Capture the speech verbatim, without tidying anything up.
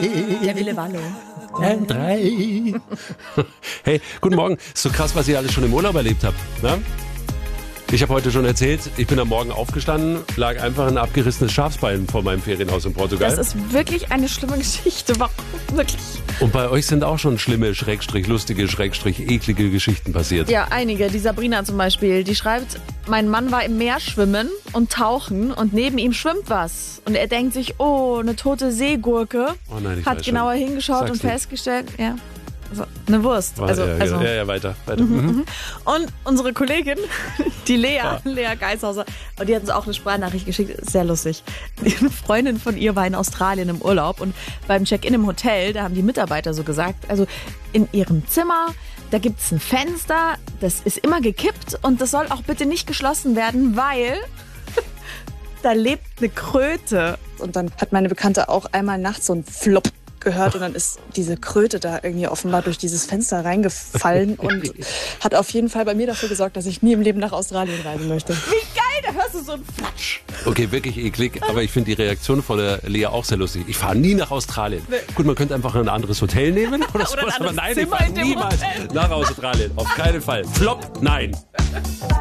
Der Wille Wallo. Drei. Hey, guten Morgen. Ist so krass, was ihr alles schon im Urlaub erlebt habt. Ne? Ich habe heute schon erzählt, ich bin am Morgen aufgestanden, lag einfach ein abgerissenes Schafsbein vor meinem Ferienhaus in Portugal. Das ist wirklich eine schlimme Geschichte. Warum? Wirklich? Und bei euch sind auch schon schlimme, schrägstrich lustige, schrägstrich eklige Geschichten passiert. Ja, einige. Die Sabrina zum Beispiel, die schreibt, mein Mann war im Meer schwimmen und tauchen und neben ihm schwimmt was. Und er denkt sich, oh, eine tote Seegurke. Oh nein, ich Hat weiß genauer schon. hingeschaut Sag's und nicht. festgestellt, ja, also eine Wurst. Ah, Also, ja, also. ja, ja, weiter. weiter. Mhm, Mhm. mhm. Und unsere Kollegin, die Lea, Ja. Lea Geishauser, und die hat uns auch eine Sprachnachricht geschickt, sehr lustig. Eine Freundin von ihr war in Australien im Urlaub und beim Check-in im Hotel, da haben die Mitarbeiter so gesagt, also in ihrem Zimmer, da gibt's ein Fenster, das ist immer gekippt und das soll auch bitte nicht geschlossen werden, weil da lebt eine Kröte. Und dann hat meine Bekannte auch einmal nachts so ein Flop gehört und dann ist diese Kröte da irgendwie offenbar durch dieses Fenster reingefallen und hat auf jeden Fall bei mir dafür gesorgt, dass ich nie im Leben nach Australien reisen möchte. Wie geil, da hörst du so einen Flatsch. Okay, wirklich eklig, aber ich finde die Reaktion von der Lea auch sehr lustig. Ich fahre nie nach Australien. Nee. Gut, man könnte einfach ein anderes Hotel nehmen oder, Oder ein sowas, aber anderes nein, ich Zimmer fahre in dem niemals Hotel. nach Australien. Auf keinen Fall. Flop, nein.